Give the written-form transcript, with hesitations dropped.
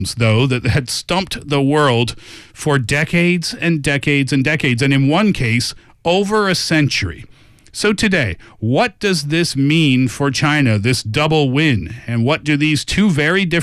though, that had stumped the world for decades and decades and decades, and in one case, over a century. So today, what does this mean for China, this double win? And what do these two very different